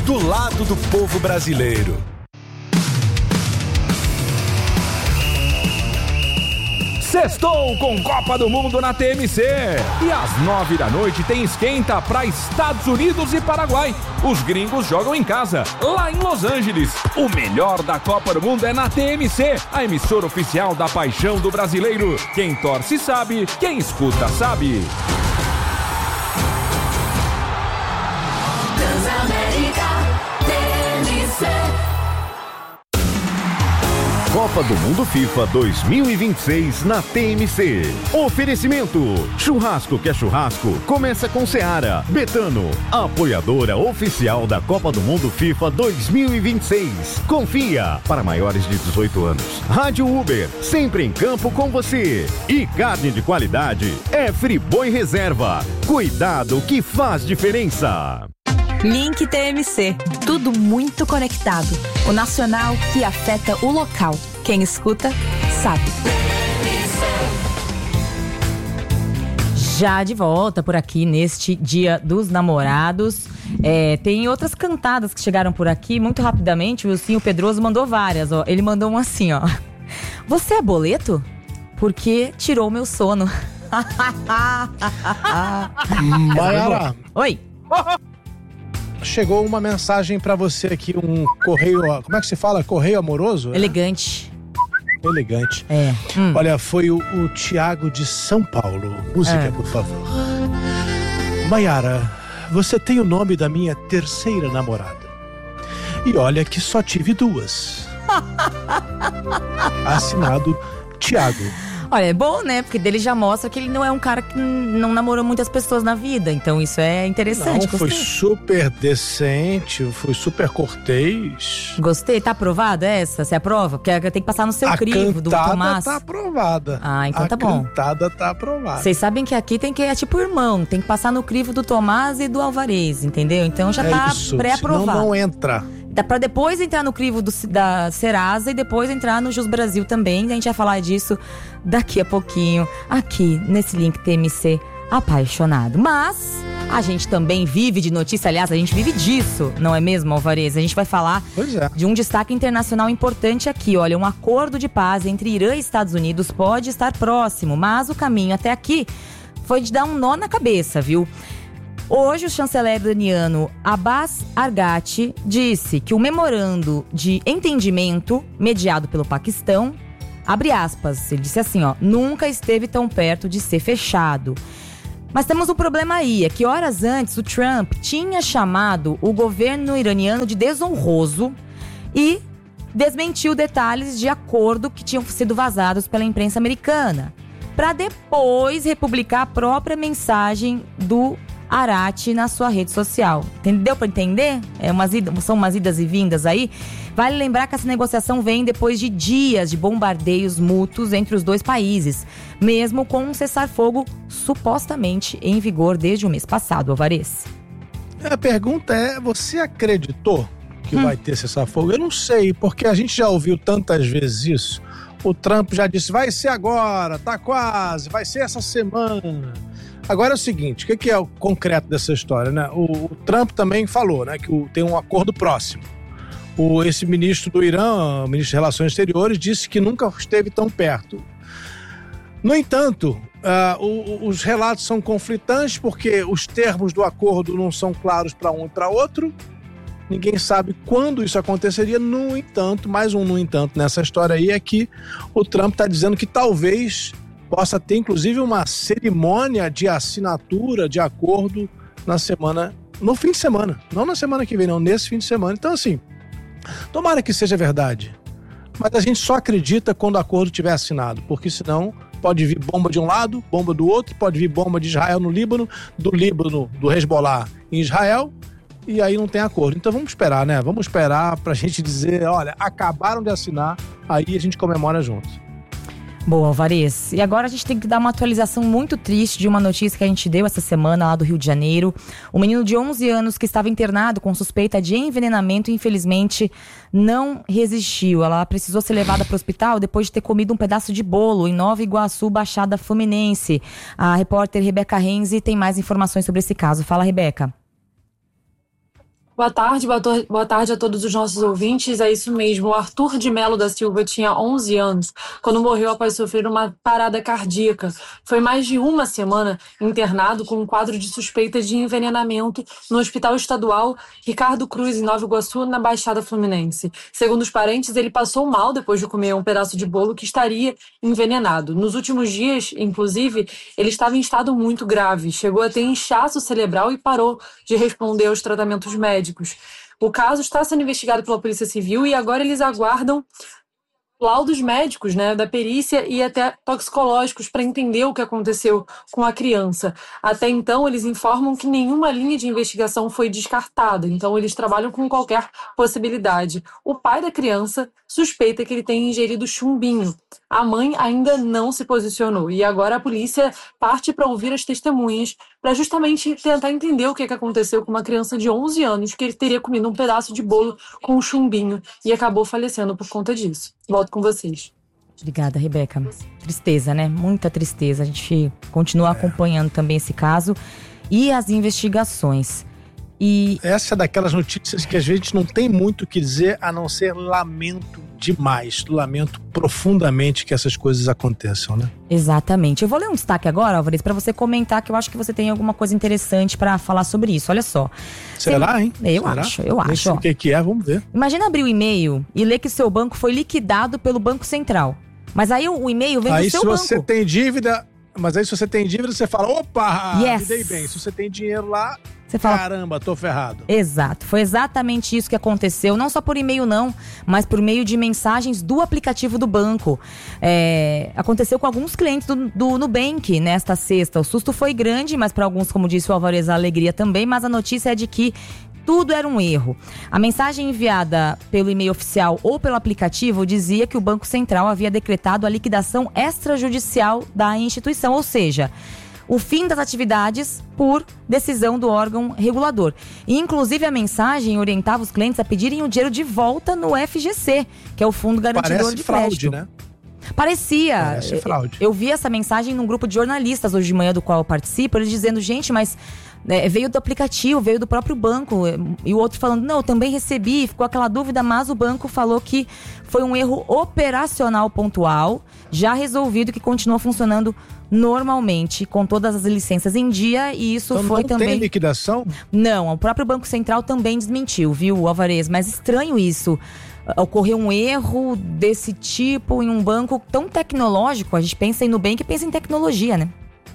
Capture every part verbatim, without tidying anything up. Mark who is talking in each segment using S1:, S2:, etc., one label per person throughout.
S1: do lado do povo brasileiro.
S2: Sextou com Copa do Mundo na T M C. E às nove da noite tem esquenta para Estados Unidos e Paraguai. Os gringos jogam em casa, lá em Los Angeles. O melhor da Copa do Mundo é na T M C, a emissora oficial da paixão do brasileiro. Quem torce sabe, quem escuta sabe.
S3: Copa do Mundo FIFA dois mil e vinte e seis na T M C. Oferecimento: churrasco que é churrasco, começa com Seara. Betano, apoiadora oficial da Copa do Mundo FIFA dois mil e vinte e seis. Confia, para maiores de dezoito anos. Rádio Uber, sempre em campo com você. E carne de qualidade é Friboi Reserva. Cuidado que faz diferença.
S4: Link T M C, tudo muito conectado. O nacional que afeta o local. Quem escuta, sabe. Já de volta por aqui neste Dia dos Namorados. É, tem outras cantadas que chegaram por aqui muito rapidamente. O Wilson Pedroso mandou várias. Ó. Ele mandou um assim, ó. Você é boleto? Porque tirou meu sono.
S5: Maiara.
S4: Oi.
S5: Chegou uma mensagem pra você aqui, um correio, como é que se fala? Correio amoroso?
S4: Elegante.
S5: É? Elegante.
S4: É. Hum.
S5: Olha, foi o, o Tiago de São Paulo. Música, é. Por favor. Maiara, você tem o nome da minha terceira namorada. E olha que só tive duas. Assinado Tiago.
S4: Olha, é bom, né? Porque dele já mostra que ele não é um cara que não namorou muitas pessoas na vida. Então isso é interessante.
S5: Não, foi super decente, foi super cortês.
S4: Gostei. Tá aprovada essa? Você aprova? Porque tem que passar no seu
S5: a
S4: crivo do Tomás.
S5: A cantada tá aprovada.
S4: Ah, então
S5: a
S4: tá bom.
S5: A cantada tá aprovada.
S4: Vocês sabem que aqui tem que, é tipo irmão, tem que passar no crivo do Tomás e do Alvarez, entendeu? Então já
S5: é
S4: tá pré-aprovado.
S5: Senão não entra.
S4: Dá pra depois entrar no crivo do, da Serasa e depois entrar no Jus Brasil também. A gente vai falar disso daqui a pouquinho, aqui nesse Link T M C apaixonado. Mas a gente também vive de notícia, aliás, a gente vive disso, não é mesmo, Alvarez? A gente vai falar
S5: pois é.
S4: de um destaque internacional importante aqui. Olha, um acordo de paz entre Irã e Estados Unidos pode estar próximo, mas o caminho até aqui foi de dar um nó na cabeça, viu? Hoje, o chanceler iraniano Abbas Araghchi disse que o memorando de entendimento mediado pelo Paquistão, abre aspas, ele disse assim, ó, nunca esteve tão perto de ser fechado. Mas temos um problema aí, é que horas antes o Trump tinha chamado o governo iraniano de desonroso e desmentiu detalhes de acordo que tinham sido vazados pela imprensa americana, para depois republicar a própria mensagem do Araghchi na sua rede social. Entendeu para entender? É umas idas, são umas idas e vindas aí. Vale lembrar que essa negociação vem depois de dias de bombardeios mútuos entre os dois países, mesmo com um cessar-fogo supostamente em vigor desde o mês passado, Alvarez.
S5: A pergunta é, você acreditou que hum. vai ter cessar-fogo? Eu não sei, porque a gente já ouviu tantas vezes isso. O Trump já disse, vai ser agora, tá quase, vai ser essa semana. Agora é o seguinte, o que é o concreto dessa história, né? O, o Trump também falou, né, que o, tem um acordo próximo. O, esse ministro do Irã, o ministro de Relações Exteriores, disse que nunca esteve tão perto. No entanto, uh, o, os relatos são conflitantes porque os termos do acordo não são claros para um e para outro. Ninguém sabe quando isso aconteceria. No entanto, mais um no entanto nessa história aí é que o Trump está dizendo que talvez possa ter, inclusive, uma cerimônia de assinatura de acordo na semana, no fim de semana. Não na semana que vem, não, nesse fim de semana. Então, assim, tomara que seja verdade. Mas a gente só acredita quando o acordo estiver assinado, porque senão pode vir bomba de um lado, bomba do outro, pode vir bomba de Israel no Líbano, do Líbano, do Hezbollah em Israel, e aí não tem acordo. Então vamos esperar, né? Vamos esperar pra gente dizer, olha, acabaram de assinar, aí a gente comemora junto.
S4: Boa, Alvarez. E agora a gente tem que dar uma atualização muito triste de uma notícia que a gente deu essa semana lá do Rio de Janeiro. Um menino de onze anos que estava internado com suspeita de envenenamento, infelizmente, não resistiu. Ela precisou ser levada para o hospital depois de ter comido um pedaço de bolo em Nova Iguaçu, Baixada Fluminense. A repórter Rebeca Renzi tem mais informações sobre esse caso. Fala, Rebeca.
S6: Boa tarde, boa, to- boa tarde a todos os nossos ouvintes. É isso mesmo, o Arthur de Melo da Silva tinha onze anos quando morreu após sofrer uma parada cardíaca. Foi mais de uma semana internado com um quadro de suspeita de envenenamento no Hospital Estadual Ricardo Cruz, em Nova Iguaçu, na Baixada Fluminense. Segundo os parentes, ele passou mal depois de comer um pedaço de bolo que estaria envenenado. Nos últimos dias, inclusive, ele estava em estado muito grave, chegou a ter inchaço cerebral e parou de responder aos tratamentos médicos. O caso está sendo investigado pela Polícia Civil e agora eles aguardam laudos médicos, né, da perícia e até toxicológicos para entender o que aconteceu com a criança. Até então, eles informam que nenhuma linha de investigação foi descartada, então eles trabalham com qualquer possibilidade. O pai da criança suspeita que ele tenha ingerido chumbinho. A mãe ainda não se posicionou e agora a polícia parte para ouvir as testemunhas para justamente tentar entender o que aconteceu com uma criança de onze anos que ele teria comido um pedaço de bolo com chumbinho e acabou falecendo por conta disso. Volto com vocês.
S4: Obrigada, Rebeca. Tristeza, né? Muita tristeza. A gente continua acompanhando também esse caso e as investigações. E
S5: essa é daquelas notícias que a gente não tem muito o que dizer, a não ser lamento demais, lamento profundamente que essas coisas aconteçam, né?
S4: Exatamente. Eu vou ler um destaque agora, Álvares, para você comentar, que eu acho que você tem alguma coisa interessante para falar sobre isso. Olha só.
S5: Será,
S4: Você...
S5: hein?
S4: Eu
S5: Será?
S4: acho, eu
S5: Nem
S4: acho.
S5: sei
S4: Ó.
S5: o que que é, vamos ver.
S4: Imagina abrir o e-mail e ler que seu banco foi liquidado pelo Banco Central. Mas aí o, o e-mail vem
S5: Aí
S4: do seu
S5: se
S4: banco.
S5: você tem dívida, mas aí se você tem dívida, você fala, opa,
S4: Yes.
S5: me dei bem. Se você tem dinheiro lá,
S4: Você fala,
S5: caramba, tô ferrado.
S4: exato, foi exatamente isso que aconteceu, não só por e-mail não, mas por meio de mensagens do aplicativo do banco. É, aconteceu com alguns clientes do, do Nubank nesta sexta. O susto foi grande, mas para alguns, como disse o Álvares, a alegria também, mas a notícia é de que tudo era um erro. A mensagem enviada pelo e-mail oficial ou pelo aplicativo dizia que o Banco Central havia decretado a liquidação extrajudicial da instituição, ou seja, o fim das atividades por decisão do órgão regulador. E, inclusive, a mensagem orientava os clientes a pedirem o dinheiro de volta no F G C, que é o Fundo Garantidor
S5: Parece
S4: de
S5: fraude,
S4: Crédito.
S5: né?
S4: Parecia.
S5: Parece fraude.
S4: Eu, eu vi essa mensagem num grupo de jornalistas hoje de manhã, do qual eu participo, eles dizendo, gente, mas né, veio do aplicativo, veio do próprio banco. E o outro falando, não, eu também recebi, ficou aquela dúvida, mas o banco falou que foi um erro operacional pontual, já resolvido, que continua funcionando normalmente, com todas as licenças em dia, e isso
S5: Então
S4: foi
S5: não
S4: também...
S5: tem liquidação?
S4: Não, o próprio Banco Central também desmentiu, viu, Álvares? Mas estranho isso. Ocorreu um erro desse tipo em um banco tão tecnológico. A gente pensa em Nubank e pensa em tecnologia, né?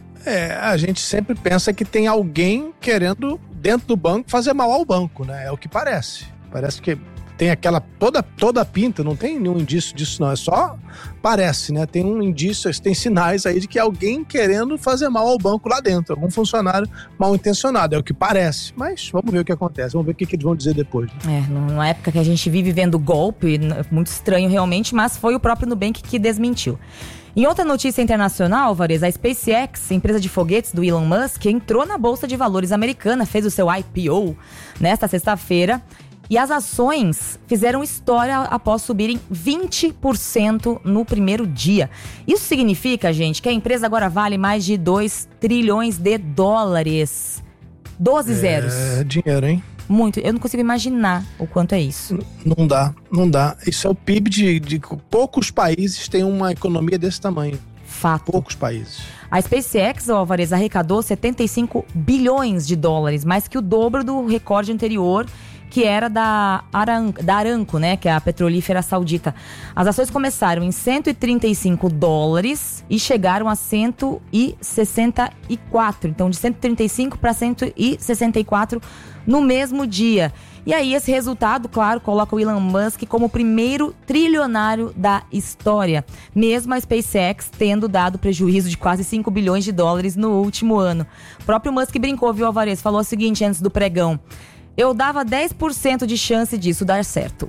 S5: É, a gente sempre pensa que tem alguém querendo, dentro do banco, fazer mal ao banco, né? É o que parece. Parece que tem aquela, toda, toda a pinta, não tem nenhum indício disso não, é só parece, né? Tem um indício, tem sinais aí de que alguém querendo fazer mal ao banco lá dentro, algum funcionário mal intencionado, é o que parece, mas vamos ver o que acontece, vamos ver o que, que eles vão dizer depois. Né?
S4: É, numa época que a gente vive vendo golpe, muito estranho realmente, mas foi o próprio Nubank que desmentiu. Em outra notícia internacional, Álvares, a SpaceX, empresa de foguetes do Elon Musk, entrou na Bolsa de Valores americana, fez o seu I P O nesta sexta-feira. E as ações fizeram história após subirem vinte por cento no primeiro dia. Isso significa, gente, que a empresa agora vale mais de dois trilhões de dólares. doze zeros.
S5: É dinheiro, hein?
S4: Muito. Eu não consigo imaginar o quanto é isso.
S5: Não dá, não dá. Isso é o P I B de, de poucos países têm uma economia desse tamanho.
S4: Fato.
S5: Poucos países.
S4: A SpaceX, Álvares, arrecadou setenta e cinco bilhões de dólares, mais que o dobro do recorde anterior, que era da, Aran, da Aramco, né, que é a petrolífera saudita. As ações começaram em cento e trinta e cinco dólares e chegaram a cento e sessenta e quatro. Então, de cento e trinta e cinco para cento e sessenta e quatro no mesmo dia. E aí, esse resultado, claro, coloca o Elon Musk como o primeiro trilionário da história, mesmo a SpaceX tendo dado prejuízo de quase cinco bilhões de dólares no último ano. O próprio Musk brincou, viu, Álvares? Falou o seguinte antes do pregão: eu dava dez por cento de chance disso dar certo.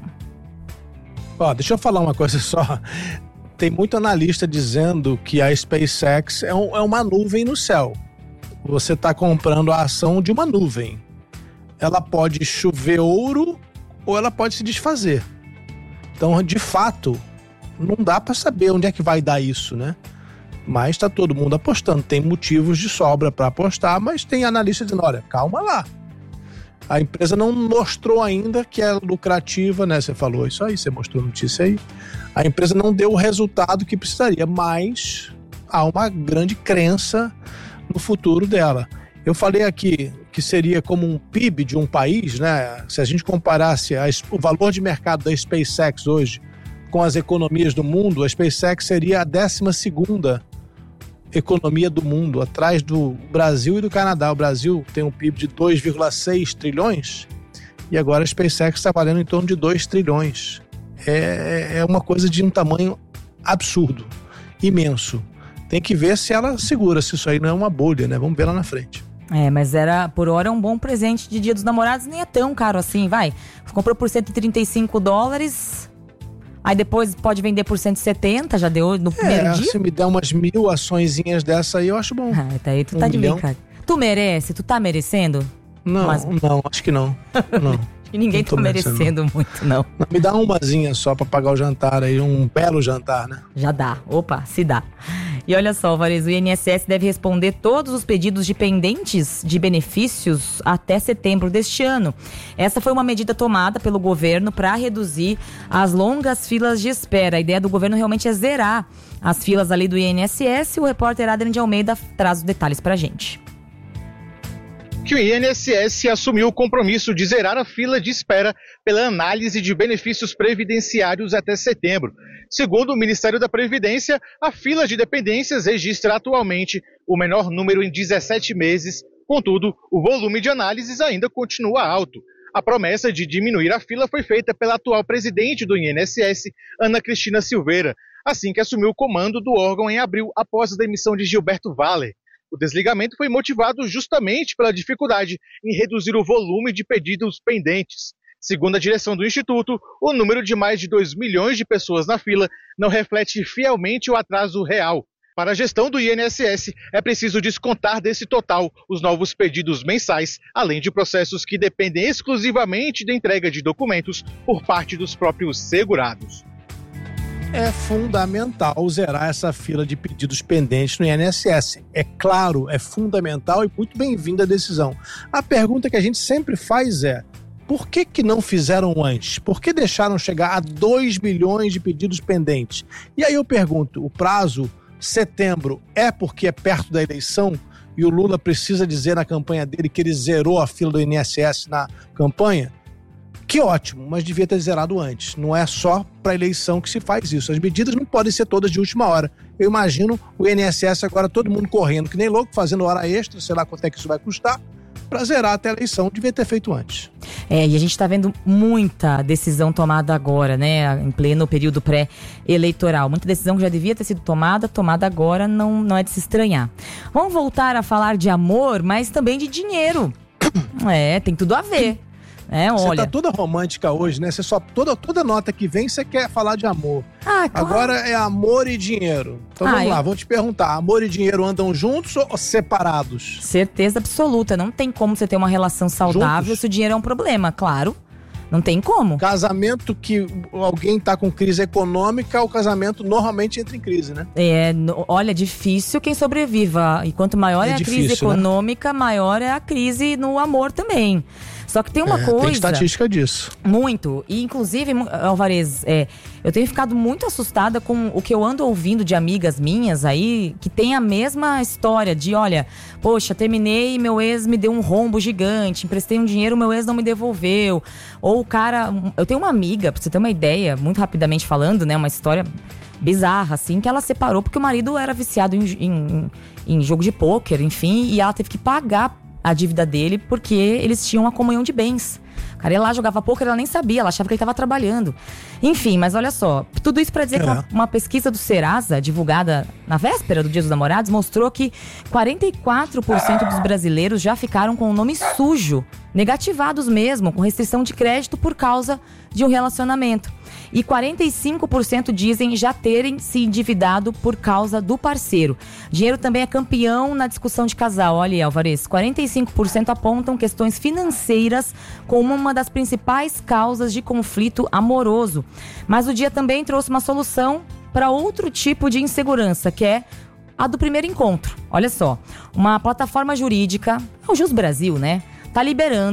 S5: Ó, deixa eu falar uma coisa só. Tem muito analista dizendo que a SpaceX é, um, é uma nuvem no céu. Você está comprando a ação de uma nuvem. Ela pode chover ouro ou ela pode se desfazer. Então, de fato, não dá para saber onde é que vai dar isso, né? Mas está todo mundo apostando. Tem motivos de sobra para apostar, mas tem analista dizendo, olha, calma lá. A empresa não mostrou ainda que é lucrativa, né? Você falou isso aí, você mostrou notícia aí. A empresa não deu o resultado que precisaria, mas há uma grande crença no futuro dela. Eu falei aqui que seria como um P I B de um país, né? Se a gente comparasse a, o valor de mercado da SpaceX hoje com as economias do mundo, a SpaceX seria a décima segunda economia do mundo, atrás do Brasil e do Canadá. O Brasil tem um P I B de dois vírgula seis trilhões e agora a SpaceX está valendo em torno de dois trilhões. É, é uma coisa de um tamanho absurdo, imenso. Tem que ver se ela segura, se isso aí não é uma bolha, né? Vamos ver lá na frente.
S4: É, mas era, por hora, um bom presente de Dia dos Namorados, nem é tão caro assim, vai. Comprou por cento e trinta e cinco dólares, aí depois pode vender por cento e setenta, já deu no primeiro
S5: é,
S4: dia.
S5: Se me der umas mil açõezinhas dessa aí, eu acho bom.
S4: Ah, tá aí, tu
S5: um
S4: tá de
S5: milhão.
S4: brincadeira. Tu merece? Tu tá merecendo?
S5: Não,
S4: Mas...
S5: não, acho que não. Não.
S4: E ninguém
S5: não
S4: tá merecendo, merecendo muito, não.
S5: Me dá umazinha só pra pagar o jantar aí, um belo jantar, né?
S4: Já dá. Opa, se dá. E olha só, Alvarez, o I N S S deve responder todos os pedidos de pendentes de benefícios até setembro deste ano. Essa foi uma medida tomada pelo governo para reduzir as longas filas de espera. A ideia do governo realmente é zerar as filas ali do I N S S. O repórter Adriano de Almeida traz os detalhes pra gente.
S7: Que o I N S S assumiu o compromisso de zerar a fila de espera pela análise de benefícios previdenciários até setembro. Segundo o Ministério da Previdência, a fila de dependências registra atualmente o menor número em dezessete meses, contudo, o volume de análises ainda continua alto. A promessa de diminuir a fila foi feita pela atual presidente do I N S S, Ana Cristina Silveira, assim que assumiu o comando do órgão em abril após a demissão de Gilberto Valle. O desligamento foi motivado justamente pela dificuldade em reduzir o volume de pedidos pendentes. Segundo a direção do Instituto, o número de mais de dois milhões de pessoas na fila não reflete fielmente o atraso real. Para a gestão do I N S S, é preciso descontar desse total os novos pedidos mensais, além de processos que dependem exclusivamente da entrega de documentos por parte dos próprios segurados.
S5: É fundamental zerar essa fila de pedidos pendentes no I N S S. É claro, é fundamental e muito bem-vinda a decisão. A pergunta que a gente sempre faz é: por que que não fizeram antes? Por que deixaram chegar a dois milhões de pedidos pendentes? E aí eu pergunto, o prazo, setembro, é porque é perto da eleição e o Lula precisa dizer na campanha dele que ele zerou a fila do I N S S na campanha? Que ótimo, mas devia ter zerado antes. Não é só para a eleição que se faz isso. As medidas não podem ser todas de última hora. Eu imagino o I N S S agora, todo mundo correndo, que nem louco, fazendo hora extra, sei lá quanto é que isso vai custar, para zerar até a eleição. Devia ter feito antes.
S4: É, e a gente está vendo muita decisão tomada agora, né? Em pleno período pré-eleitoral. Muita decisão que já devia ter sido tomada, tomada agora, não, não é de se estranhar. Vamos voltar a falar de amor, mas também de dinheiro. É, tem tudo a ver. É, olha.
S5: Você tá toda romântica hoje, né? Você só, toda, toda nota que vem, você quer falar de amor.
S4: Ah, claro.
S5: Agora é amor e dinheiro. Então ah, vamos eu... lá, vou te perguntar. Amor e dinheiro andam juntos ou separados?
S4: Certeza absoluta. Não tem como você ter uma relação saudável juntos? Se o dinheiro é um problema, claro. Não tem como.
S5: Casamento que alguém tá com crise econômica, o casamento normalmente entra em crise, né?
S4: É, olha, difícil quem sobreviva. E quanto maior é, é a difícil, crise econômica, né? Maior é a crise no amor também. Só que tem uma é, coisa... Tem
S5: estatística disso.
S4: Muito. E inclusive, Alvarez, é, eu tenho ficado muito assustada com o que eu ando ouvindo de amigas minhas aí, que tem a mesma história de, olha, poxa, terminei, meu ex me deu um rombo gigante, emprestei um dinheiro, meu ex não me devolveu. Ou o cara... Eu tenho uma amiga, pra você ter uma ideia, muito rapidamente falando, né, uma história bizarra, assim, que ela separou porque o marido era viciado em, em, em jogo de pôquer, enfim, e ela teve que pagar a dívida dele, porque eles tinham uma comunhão de bens. O cara ia lá, jogava pôquer, ela nem sabia, ela achava que ele estava trabalhando. Enfim, mas olha só, tudo isso para dizer é. que uma, uma pesquisa do Serasa, divulgada na véspera do Dia dos Namorados, mostrou que quarenta e quatro por cento dos brasileiros já ficaram com o nome sujo, negativados mesmo, com restrição de crédito por causa de um relacionamento. E quarenta e cinco por cento dizem já terem se endividado por causa do parceiro. Dinheiro também é campeão na discussão de casal. Olha aí, Alvarez, quarenta e cinco por cento apontam questões financeiras como uma das principais causas de conflito amoroso. Mas o dia também trouxe uma solução para outro tipo de insegurança, que é a do primeiro encontro. Olha só, uma plataforma jurídica, o Jus Brasil, né, tá liberando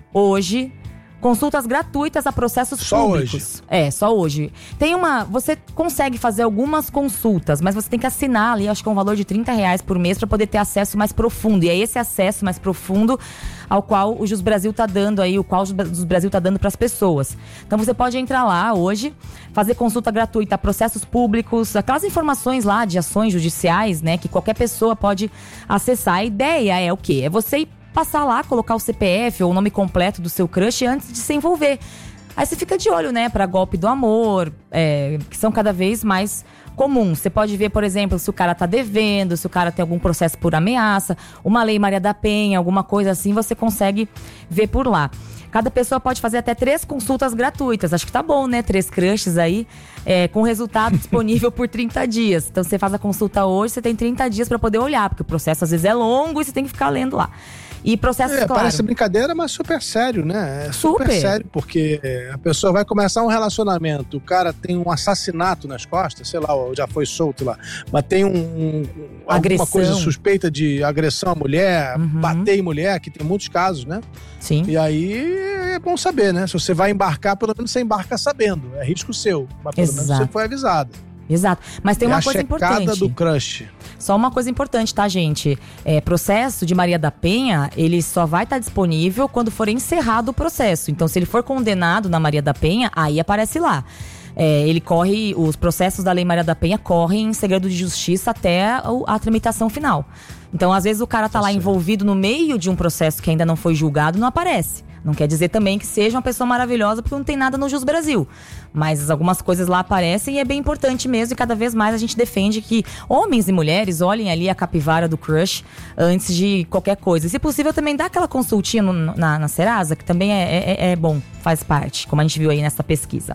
S4: hoje, consultas gratuitas a processos
S5: só
S4: públicos.
S5: Hoje.
S4: É, só hoje. Tem uma... Você consegue fazer algumas consultas, mas você tem que assinar ali, acho que é um valor de trinta reais por mês para poder ter acesso mais profundo. E é esse acesso mais profundo ao qual o Jus Brasil tá dando aí, o qual o Jus Brasil tá dando para as pessoas. Então você pode entrar lá hoje, fazer consulta gratuita a processos públicos, aquelas informações lá de ações judiciais, né, que qualquer pessoa pode acessar. A ideia é o quê? É você ir passar lá, colocar o C P F ou o nome completo do seu crush antes de se envolver. Aí você fica de olho, né, para golpe do amor, é, que são cada vez mais comuns. Você pode ver, por exemplo, se o cara tá devendo, se o cara tem algum processo por ameaça, uma lei Maria da Penha, alguma coisa assim, você consegue ver por lá. Cada pessoa pode fazer até três consultas gratuitas. Acho que tá bom, né? Três crushes aí, é, com resultado disponível por trinta dias. Então, você faz a consulta hoje, você tem trinta dias para poder olhar, porque o processo às vezes é longo e você tem que ficar lendo lá. E processos,
S5: é,
S4: claro...
S5: Parece brincadeira, mas super sério, né? É super, super sério, porque a pessoa vai começar um relacionamento, o cara tem um assassinato nas costas, sei lá, já foi solto lá, mas tem um, um, alguma coisa suspeita de agressão à mulher, uhum. bater em mulher, que tem muitos casos, né?
S4: Sim.
S5: E aí é bom saber, né? Se você vai embarcar, pelo menos você embarca sabendo, é risco seu, mas pelo
S4: Exato.
S5: menos você foi avisado.
S4: Exato, mas tem
S5: é
S4: uma coisa importante.
S5: A checada do crush.
S4: Só uma coisa importante, tá, gente? É, processo de Maria da Penha, ele só vai estar disponível quando for encerrado o processo. Então, se ele for condenado na Maria da Penha, aí aparece lá. É, ele corre, os processos da Lei Maria da Penha correm em segredo de justiça até a, a tramitação final. Então, às vezes, o cara tá, tá lá certo. envolvido no meio de um processo que ainda não foi julgado, não aparece. Não quer dizer também que seja uma pessoa maravilhosa, porque não tem nada no Jus Brasil. Mas algumas coisas lá aparecem e é bem importante mesmo. E cada vez mais a gente defende que homens e mulheres olhem ali a capivara do crush antes de qualquer coisa. E, se possível, também dá aquela consultinha no, na, na Serasa, que também é, é, é bom, faz parte, como a gente viu aí nessa pesquisa.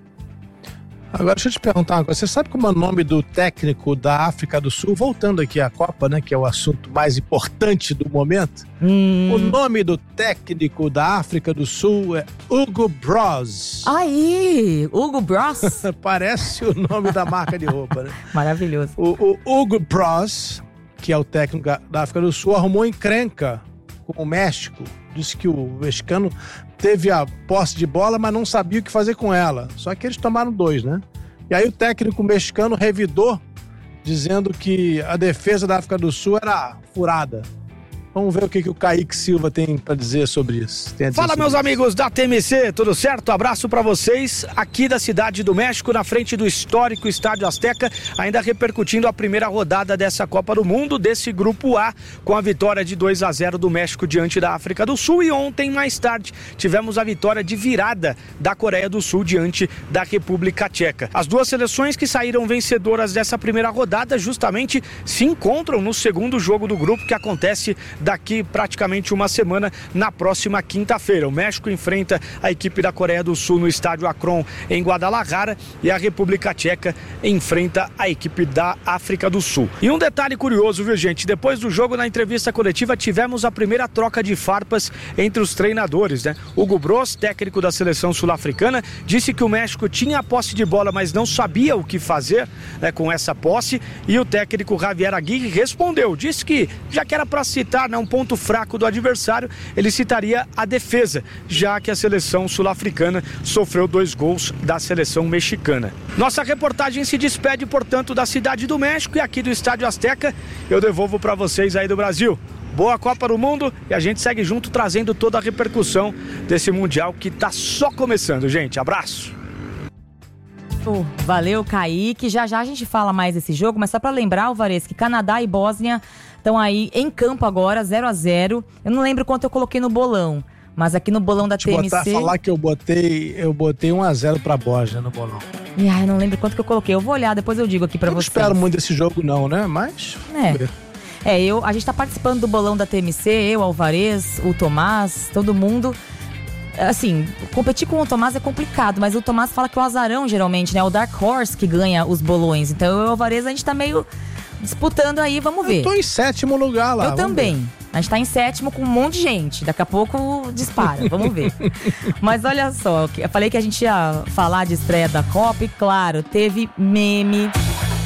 S5: Agora, deixa eu te perguntar uma coisa. Você sabe como é o nome do técnico da África do Sul? Voltando aqui à Copa, né? Que é o assunto mais importante do momento.
S4: Hum.
S5: O nome do técnico da África do Sul é Hugo Bros.
S4: Aí! Hugo Bros?
S5: Parece o nome da marca de roupa, né?
S4: Maravilhoso.
S5: O, o Hugo Bros, que é o técnico da África do Sul, arrumou encrenca com o México. Disse que o mexicano teve a posse de bola, mas não sabia o que fazer com ela. Só que eles tomaram dois, né? E aí o técnico mexicano revidou, dizendo que a defesa da África do Sul era furada. Vamos ver o que, que o Kaique Silva tem para dizer sobre isso. Dizer
S8: Fala,
S5: sobre
S8: meus
S5: isso.
S8: amigos da T M C, tudo certo? Abraço para vocês aqui da Cidade do México, na frente do histórico Estádio Azteca, ainda repercutindo a primeira rodada dessa Copa do Mundo, desse Grupo A, com a vitória de dois a zero do México diante da África do Sul. E ontem, mais tarde, tivemos a vitória de virada da Coreia do Sul diante da República Tcheca. As duas seleções que saíram vencedoras dessa primeira rodada justamente se encontram no segundo jogo do grupo, que acontece daqui praticamente uma semana, na próxima quinta-feira. O México enfrenta a equipe da Coreia do Sul no estádio Akron, em Guadalajara, e a República Tcheca enfrenta a equipe da África do Sul. E um detalhe curioso, viu, gente? Depois do jogo, na entrevista coletiva, tivemos a primeira troca de farpas entre os treinadores, né? Hugo Bros, técnico da seleção sul-africana, disse que o México tinha a posse de bola, mas não sabia o que fazer, né, com essa posse, e o técnico Javier Aguirre respondeu, disse que já que era para citar, né, um ponto fraco do adversário, ele citaria a defesa, já que a seleção sul-africana sofreu dois gols da seleção mexicana. Nossa reportagem se despede, portanto, da Cidade do México e aqui do Estádio Azteca. Eu devolvo para vocês aí do Brasil. Boa Copa do Mundo, e a gente segue junto trazendo toda a repercussão desse Mundial que tá só começando, gente. Abraço!
S4: Valeu, Kaique. Já já a gente fala mais desse jogo, mas só pra lembrar, Alvarez, que Canadá e Bósnia estão aí em campo agora, zero a zero. Eu não lembro quanto eu coloquei no bolão, mas aqui no bolão da T M C...
S5: Botar, falar que eu botei, eu botei um a zero pra Bósnia no bolão.
S4: E ai, não lembro quanto que eu coloquei. Eu vou olhar, depois eu digo aqui pra
S5: eu
S4: vocês.
S5: Não espero muito desse jogo não, né? Mas...
S4: É. É, eu, a gente tá participando do bolão da T M C, eu, Alvarez, o Tomás, todo mundo... Assim, competir com o Tomás é complicado, mas o Tomás fala que o azarão, geralmente, né? O Dark Horse que ganha os bolões. Então, eu e o Alvarez, a gente tá meio disputando aí, vamos ver.
S5: Eu tô em sétimo lugar lá.
S4: Eu também.
S5: Ver.
S4: A gente tá em sétimo com um monte de gente. Daqui a pouco dispara, vamos ver. Mas olha só, eu falei que a gente ia falar de estreia da Copa e, claro, teve meme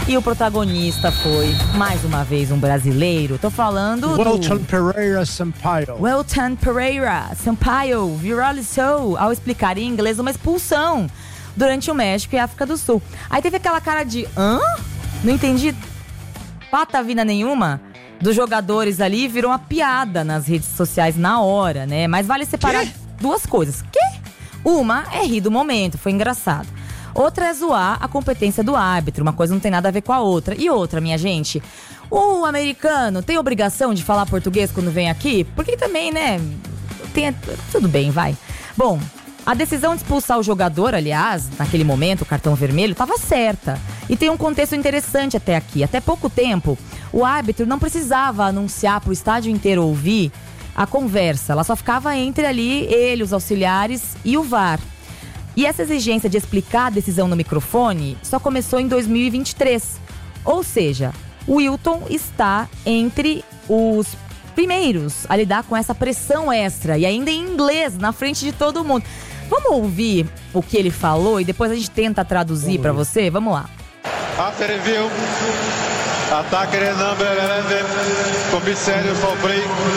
S4: E o protagonista foi, mais uma vez, um brasileiro. Tô falando
S5: Welton
S4: do...
S5: Pereira Sampaio.
S4: Welton Pereira Sampaio viralizou ao explicar em inglês uma expulsão durante o México e África do Sul. Aí teve aquela cara de, hã? Não entendi patavina nenhuma dos jogadores ali, virou uma piada nas redes sociais na hora, né? Mas vale separar que? duas coisas. Que? Uma é rir do momento, foi engraçado. Outra é zoar a competência do árbitro, uma coisa não tem nada a ver com a outra. E outra, minha gente, o americano tem obrigação de falar português quando vem aqui? Porque também, né, tem, tudo bem, vai. Bom, a decisão de expulsar o jogador, aliás, naquele momento, o cartão vermelho, estava certa. E tem um contexto interessante até aqui. Até pouco tempo, o árbitro não precisava anunciar para o estádio inteiro ouvir a conversa. Ela só ficava entre ali, ele, os auxiliares e o V A R. E essa exigência de explicar a decisão no microfone só começou em dois mil e vinte e três. Ou seja, o Wilton está entre os primeiros a lidar com essa pressão extra. E ainda em inglês, na frente de todo mundo. Vamos ouvir o que ele falou e depois a gente tenta traduzir para você? Vamos lá.
S9: After review, attacker number eleven, commissary for play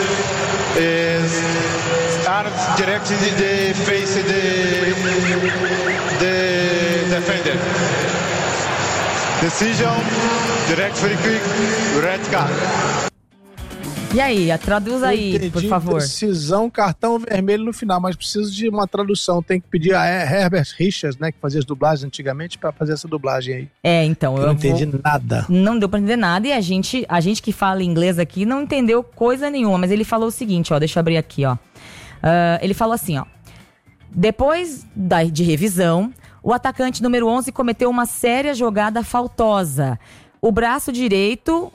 S9: is arms directed the face the the defender. Decision, direct free kick, red card.
S4: E aí, traduz aí,
S5: Entendi,
S4: por favor.
S5: Decisão, cartão vermelho no final, mas preciso de uma tradução. Tem que pedir a Herbert Richards, né, que fazia as dublagens antigamente, para fazer essa dublagem aí.
S4: É, então.
S5: Eu,
S4: eu
S5: não entendi
S4: vou...
S5: nada.
S4: Não deu pra entender nada e a gente, a gente que fala inglês aqui não entendeu coisa nenhuma. Mas ele falou o seguinte, ó, deixa eu abrir aqui, ó. Uh, ele falou assim, ó. Depois da, de revisão, o atacante número onze cometeu uma séria jogada faltosa. O braço direito...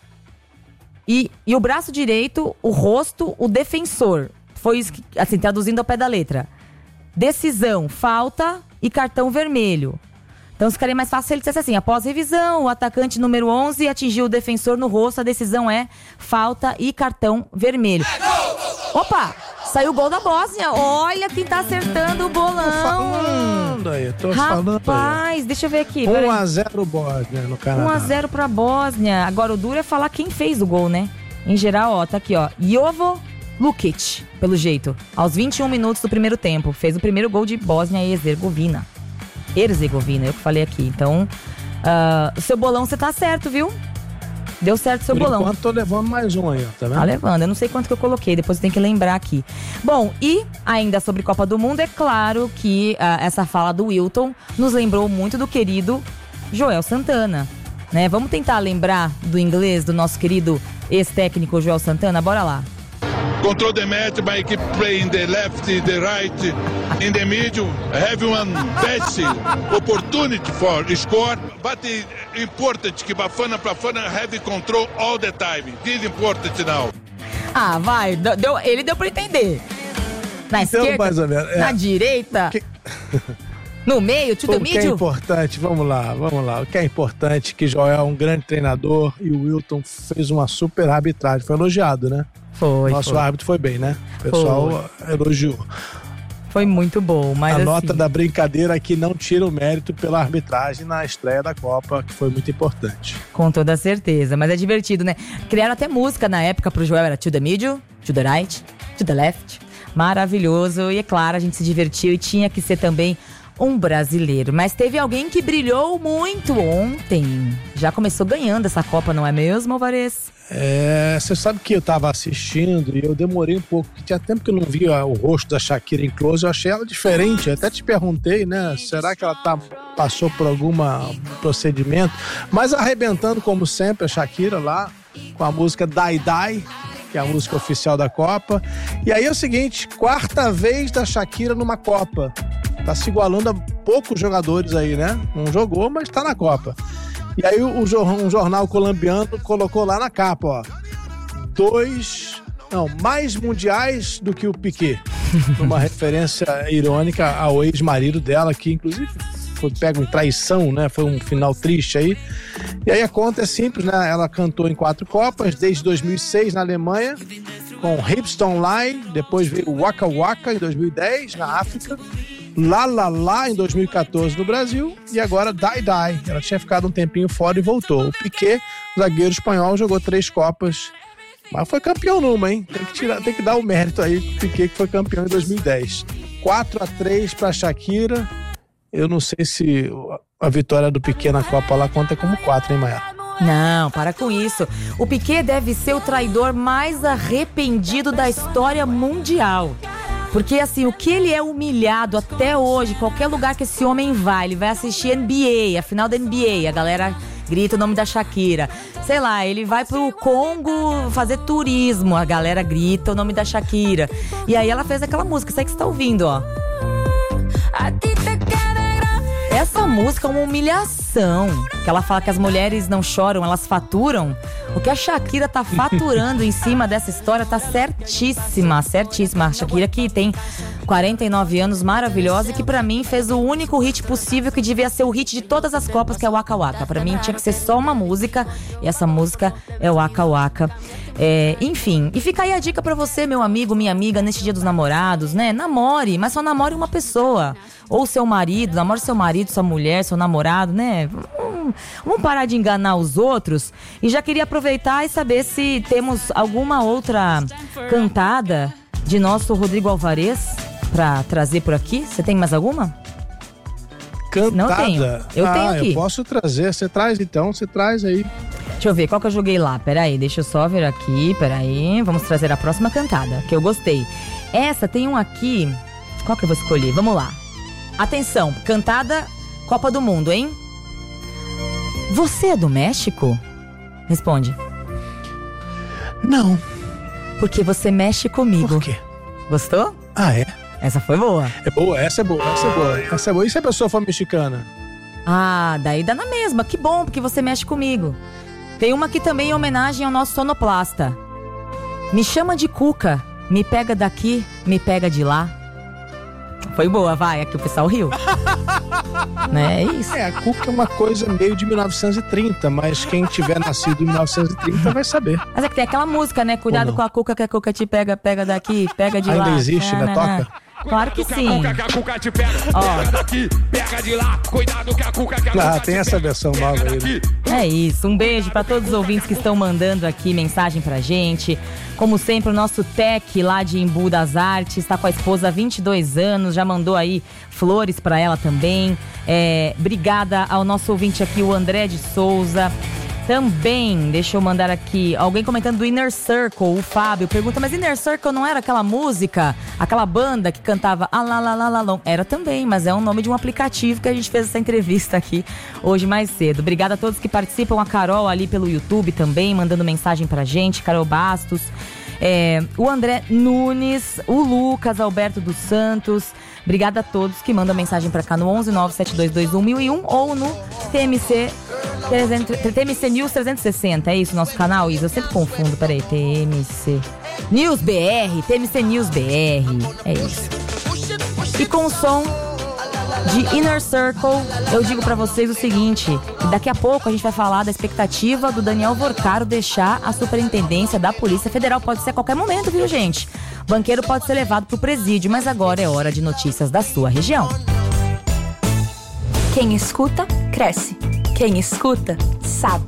S4: E, e o braço direito, o rosto, o defensor. Foi isso que, assim, traduzindo ao pé da letra. Decisão, falta e cartão vermelho. Então ficaria mais fácil se ele dissesse assim: após revisão, o atacante número onze atingiu o defensor no rosto, a decisão é falta e cartão vermelho. Opa! Saiu o gol da Bósnia. Olha quem tá acertando o bolão.
S5: Tô falando aí, tô
S4: Rapaz,
S5: falando aí.
S4: Rapaz, deixa eu ver aqui.
S5: um a zero Bósnia no Canadá.
S4: um a zero pra Bósnia. Agora o duro é falar quem fez o gol, né? Em geral, ó, tá aqui, ó. Jovo Lukic, pelo jeito. Aos vinte e um minutos do primeiro tempo. Fez o primeiro gol de Bósnia e Herzegovina. Herzegovina, eu que falei aqui. Então, uh, o seu bolão, você tá certo, viu? Deu certo o seu
S5: Por
S4: bolão.
S5: enquanto tô levando mais um aí, ó, tá vendo?
S4: Tá levando, eu não sei quanto que eu coloquei, depois eu tenho que lembrar aqui. Bom, e ainda sobre Copa do Mundo, é claro que uh, essa fala do Wilton nos lembrou muito do querido Joel Santana, né? Vamos tentar lembrar do inglês do nosso querido ex-técnico Joel Santana? Bora lá.
S10: Control the match by keep playing the left, the right, in the middle. Have one best opportunity for score, but important que Bafana Bafana have control all the time. This important now.
S4: Ah, vai, deu, ele deu pra entender. Na
S5: então,
S4: esquerda,
S5: mais ou menos, é.
S4: na direita,
S5: que...
S4: no meio, to the
S5: middle. O que é importante, vamos lá, vamos lá. O que é importante é que Joel é um grande treinador e o Wilton fez uma super arbitragem. Foi elogiado, né?
S4: Foi,
S5: Nosso
S4: foi.
S5: árbitro foi bem, né? O pessoal foi. elogiou.
S4: Foi muito bom, mas
S5: A
S4: assim...
S5: nota da brincadeira aqui não tira o mérito pela arbitragem na estreia da Copa, que foi muito importante.
S4: Com toda certeza, mas é divertido, né? Criaram até música na época pro Joel, era to the middle, to the right, to the left. Maravilhoso, e é claro, a gente se divertiu e tinha que ser também um brasileiro. Mas teve alguém que brilhou muito ontem. Já começou ganhando essa Copa, não é mesmo, Alvarez?
S5: É, você sabe que eu tava assistindo e eu demorei um pouco, porque tinha tempo que eu não via o rosto da Shakira em close, eu achei ela diferente, eu até te perguntei, né, será que ela tá, passou por algum procedimento, mas arrebentando como sempre a Shakira lá, com a música Die Die, que é a música oficial da Copa, e aí é o seguinte, quarta vez da Shakira numa Copa, tá se igualando a poucos jogadores aí, né, não jogou, mas tá na Copa. E aí o, um jornal colombiano colocou lá na capa, ó, dois, não, mais mundiais do que o Piqué, uma referência irônica ao ex-marido dela, que inclusive foi pego em traição, né, foi um final triste aí. E aí a conta é simples, né, ela cantou em quatro Copas, desde dois mil e seis na Alemanha, com Hips Don't Lie, depois veio Waka Waka em dois mil e dez, na África, Lá Lá Lá em dois mil e catorze no Brasil e agora Die Die. Ela tinha ficado um tempinho fora e voltou. O Piqué, zagueiro espanhol, jogou três Copas, mas foi campeão numa, hein? Tem que, tirar, tem que dar o mérito aí pro Piqué, que foi campeão em dois mil e dez. quatro a três para Shakira. Eu não sei se a vitória do Piqué na Copa lá conta como quatro, hein, Maia?
S4: Não, para com isso. O Piqué deve ser o traidor mais arrependido da história mundial. Porque, assim, o que ele é humilhado até hoje, qualquer lugar que esse homem vai, ele vai assistir N B A, a final da N B A, a galera grita o nome da Shakira. Sei lá, ele vai pro Congo fazer turismo, a galera grita o nome da Shakira. E aí ela fez aquela música, sei que você tá ouvindo, ó. Essa música é uma humilhação. Que ela fala que as mulheres não choram, elas faturam. O que a Shakira tá faturando em cima dessa história tá certíssima, certíssima. A Shakira que tem quarenta e nove anos, maravilhosa, e que pra mim fez o único hit possível que devia ser o hit de todas as Copas, que é o Waka Waka. Pra mim tinha que ser só uma música, e essa música é o Waka Waka. É, enfim, e fica aí a dica pra você, meu amigo, minha amiga, neste dia dos namorados, né? Namore, mas só namore uma pessoa. Ou seu marido, namore seu marido, sua mulher, seu namorado, né? Vamos, vamos parar de enganar os outros. E já queria aproveitar e saber se temos alguma outra cantada de nosso Rodrigo Alvarez pra trazer por aqui. Você tem mais alguma?
S5: Cantada?
S4: Não tenho. Eu
S5: ah,
S4: tenho aqui.
S5: Eu posso trazer. Você traz então, você traz aí.
S4: Deixa eu ver, qual que eu joguei lá? Peraí, deixa eu só ver aqui, peraí. Vamos trazer a próxima cantada, que eu gostei. Essa tem um aqui. Qual que eu vou escolher? Vamos lá. Atenção, cantada Copa do Mundo, hein? Você é do México? Responde.
S5: Não.
S4: Porque você mexe comigo.
S5: Por quê?
S4: Gostou?
S5: Ah, é?
S4: Essa foi boa.
S5: É boa, essa é boa, essa é boa. Essa é boa. E se a pessoa for mexicana?
S4: Ah, daí dá na mesma. Que bom, porque você mexe comigo. Tem uma aqui também em homenagem ao nosso sonoplasta. Me chama de Cuca. Me pega daqui, me pega de lá. Foi boa, vai. Aqui o pessoal riu. Né? É isso.
S5: É, a Cuca é uma coisa meio de mil novecentos e trinta, mas quem tiver nascido em mil novecentos e trinta vai saber.
S4: Mas é que tem aquela música, né? Cuidado com a Cuca, que a Cuca te pega, pega daqui, pega de
S5: Ainda
S4: lá.
S5: Ainda existe, né? Toca?
S4: Claro que sim.
S5: Ah, tem essa versão nova aí.
S4: É isso, um beijo pra todos os ouvintes que estão mandando aqui mensagem pra gente. Como sempre, o nosso Tec lá de Embu das Artes está com a esposa há vinte e dois anos, já mandou aí flores pra ela também. É, obrigada ao nosso ouvinte aqui, o André de Souza. Também, deixa eu mandar aqui, alguém comentando do Inner Circle, o Fábio, pergunta, mas Inner Circle não era aquela música, aquela banda que cantava ah, lá, lá, lá, lá, lá. Era também, mas é o nome de um aplicativo que a gente fez essa entrevista aqui hoje mais cedo. Obrigada a todos que participam, a Carol ali pelo YouTube também, mandando mensagem pra gente, Carol Bastos, é, o André Nunes, o Lucas Alberto dos Santos. Obrigada a todos que mandam mensagem pra cá no onze nove sete dois dois um mil e um ou no T M C, T M C News trezentos e sessenta. É isso, nosso canal, Isa? Eu sempre confundo, peraí. T M C News B R, T M C News B R. É isso. E com o som de Inner Circle, eu digo pra vocês o seguinte: daqui a pouco a gente vai falar da expectativa do Daniel Vorcaro deixar a superintendência da Polícia Federal. Pode ser a qualquer momento, viu, gente? Banqueiro pode ser levado pro presídio, mas agora é hora de notícias da sua região.
S11: Quem escuta, cresce. Quem escuta, sabe.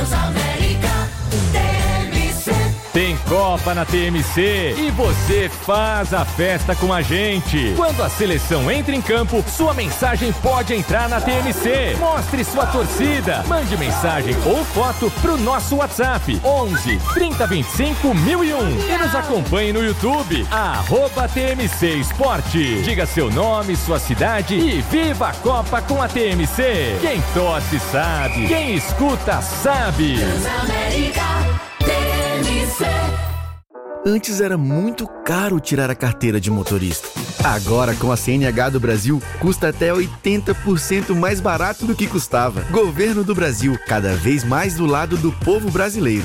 S2: Tem Copa na T M C e você faz a festa com a gente. Quando a seleção entra em campo, sua mensagem pode entrar na T M C. Mostre sua torcida. Mande mensagem ou foto pro nosso WhatsApp onze, trinta, vinte e cinco, mil e um e nos acompanhe no YouTube, arroba T M C Esporte. Diga seu nome, sua cidade e viva a Copa com a T M C. Quem torce sabe, quem escuta sabe.
S12: Antes era muito caro tirar a carteira de motorista. Agora, com a C N H do Brasil, custa até oitenta por cento mais barato do que custava. Governo do Brasil, cada vez mais do lado do povo brasileiro.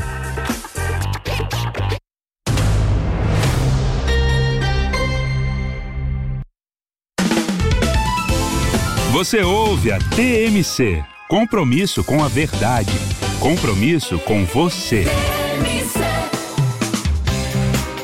S13: Você ouve a T M C. Compromisso com a verdade. Compromisso com você.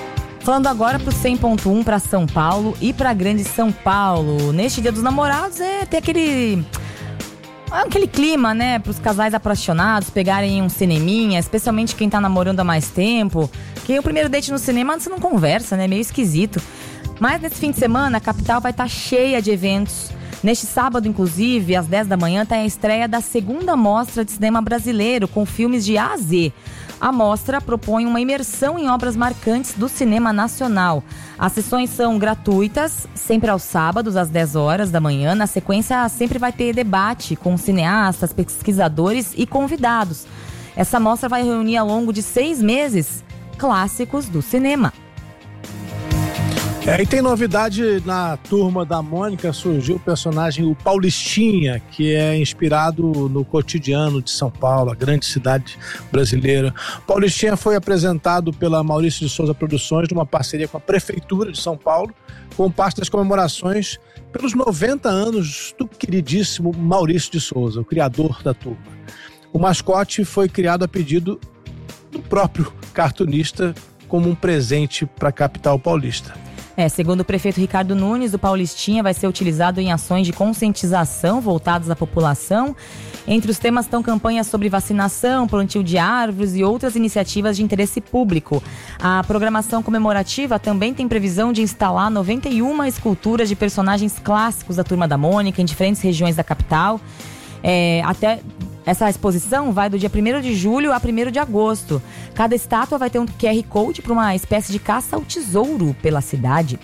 S4: Falando agora pro cem ponto um para São Paulo e pra Grande São Paulo. Neste Dia dos Namorados é ter aquele... aquele clima, né, pros casais apaixonados pegarem um cineminha, especialmente quem tá namorando há mais tempo. Que o primeiro date no cinema você não conversa, né, meio esquisito. Mas nesse fim de semana a capital vai estar cheia de eventos. Neste sábado, inclusive, às dez da manhã, tem a estreia da segunda mostra de cinema brasileiro com filmes de A a Z. A mostra propõe uma imersão em obras marcantes do cinema nacional. As sessões são gratuitas, sempre aos sábados, às dez horas da manhã. Na sequência, sempre vai ter debate com cineastas, pesquisadores e convidados. Essa mostra vai reunir ao longo de seis meses clássicos do cinema.
S5: É, e tem novidade na Turma da Mônica, surgiu o personagem o Paulistinha, que é inspirado no cotidiano de São Paulo, a grande cidade brasileira. Paulistinha foi apresentado pela Maurício de Souza Produções, numa parceria com a Prefeitura de São Paulo, com parte das comemorações pelos noventa anos do queridíssimo Maurício de Souza, o criador da turma. O mascote foi criado a pedido do próprio cartunista como um presente para a capital paulista.
S4: É, segundo o prefeito Ricardo Nunes, o Paulistinha vai ser utilizado em ações de conscientização voltadas à população. Entre os temas estão campanhas sobre vacinação, plantio de árvores e outras iniciativas de interesse público. A programação comemorativa também tem previsão de instalar noventa e uma esculturas de personagens clássicos da Turma da Mônica em diferentes regiões da capital. É, até... Essa exposição vai do dia primeiro de julho a primeiro de agosto. Cada estátua vai ter um Q R Code para uma espécie de caça ao tesouro pela cidade.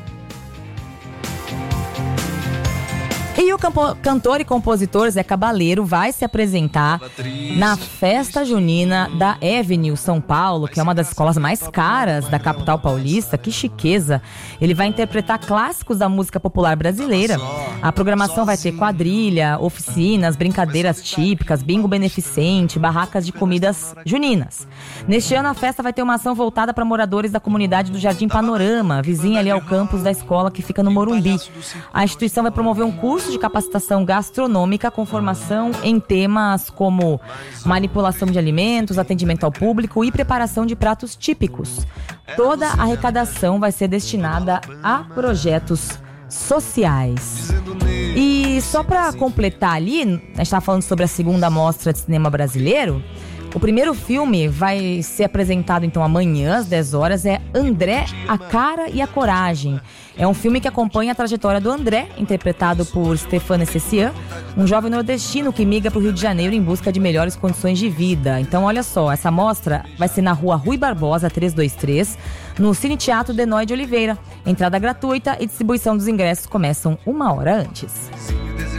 S4: E o campo, cantor e compositor Zé Cabaleiro vai se apresentar na festa junina da Avenue São Paulo, que é uma das escolas mais caras da capital paulista. Que chiqueza! Ele vai interpretar clássicos da música popular brasileira. A programação vai ter quadrilha, oficinas, brincadeiras típicas, bingo beneficente, barracas de comidas juninas. Neste ano a festa vai ter uma ação voltada para moradores da comunidade do Jardim Panorama, vizinha ali ao campus da escola que fica no Morumbi. A instituição vai promover um curso de capacitação gastronômica com formação em temas como manipulação de alimentos, atendimento ao público e preparação de pratos típicos. Toda a arrecadação vai ser destinada a projetos sociais. E só para completar ali, a gente estava falando sobre a segunda mostra de cinema brasileiro. O primeiro filme vai ser apresentado então amanhã às dez horas, é André, a Cara e a Coragem. É um filme que acompanha a trajetória do André, interpretado por Stéphane Essessian, um jovem nordestino que migra para o Rio de Janeiro em busca de melhores condições de vida. Então olha só, essa mostra vai ser na rua Rui Barbosa trezentos e vinte e três, no Cine Teatro Denói de Oliveira. Entrada gratuita e distribuição dos ingressos começam uma hora antes.